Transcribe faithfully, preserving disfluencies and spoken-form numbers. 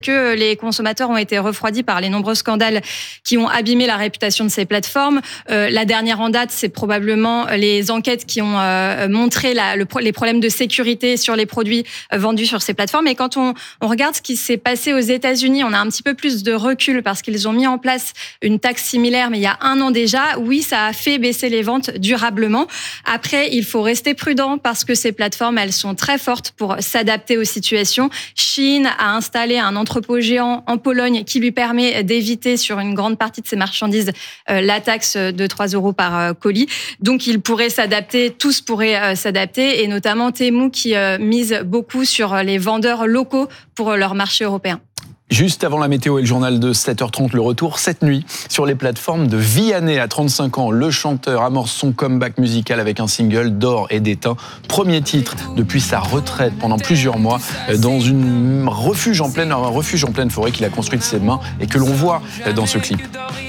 que les consommateurs ont été refroidis par les nombreux scandales qui ont abîmé la réputation de ces plateformes. Euh, la dernière en date, c'est probablement les enquêtes qui ont euh, montré la, le, les problèmes de sécurité sur les produits euh, vendus sur ces plateformes. Et quand on, on regarde ce qui s'est passé aux États-Unis, on a un petit peu plus de recul parce qu'ils ont mis en place une taxe similaire, mais il y a un an déjà. Oui, ça a fait baisser les ventes durablement. Après, il faut rester prudent parce que ces plateformes, elles sont très fortes pour s'adapter aux situations. Chine a installé un entrepôt géant en Pologne qui lui permet d'éviter sur une grande partie de ses marchandises euh, la taxe de trois euros par euh, colis. Donc, ils pourraient s'adapter, tous pourraient euh, s'adapter, et notamment Temu qui euh, mise beaucoup sur les vendeurs locaux pour leur marché européen. Juste avant la météo et le journal de sept heures trente, le retour cette nuit sur les plateformes de Vianney. À trente-cinq ans, le chanteur amorce son comeback musical avec un single d'or et d'étain. Premier titre depuis sa retraite pendant plusieurs mois dans une refuge en pleine, un refuge en pleine forêt qu'il a construit de ses mains et que l'on voit dans ce clip.